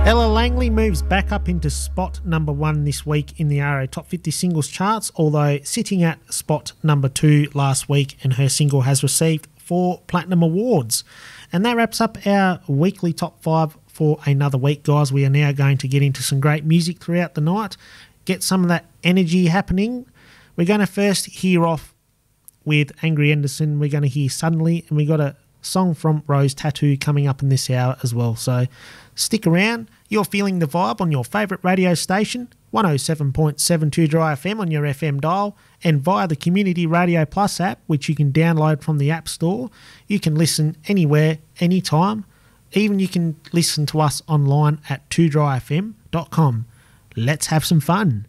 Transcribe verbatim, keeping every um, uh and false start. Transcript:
Ella Langley moves back up into spot number one this week in the R A Top fifty Singles charts, although sitting at spot number two last week, and her single has received four Platinum Awards. And that wraps up our weekly top five for another week, guys. We are now going to get into some great music throughout the night, get some of that energy happening. We're going to first hear off with Angry Anderson. We're going to hear Suddenly, and we got a song from Rose Tattoo coming up in this hour as well. So stick around. You're feeling the vibe on your favourite radio station, one oh seven point seven two Dry F M on your F M dial, and via the Community Radio Plus app, which you can download from the App Store. You can listen anywhere, anytime. Even you can listen to us online at two dry f m dot com. Let's have some fun.